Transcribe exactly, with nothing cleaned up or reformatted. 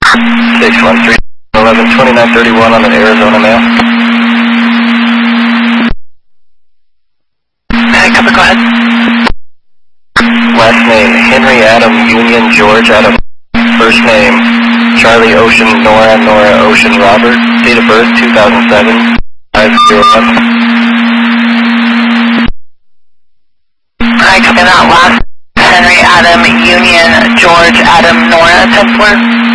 six one three, eleven, twenty-nine thirty-one on an Arizona mail. Okay, copy, go ahead. Last name, Henry Adam Union George Adam. First name, Charlie Ocean Nora Nora Ocean Robert. Date of birth, two thousand seven, five zero one. Alright, copy that. Last Henry Adam Union George Adam Nora ten four.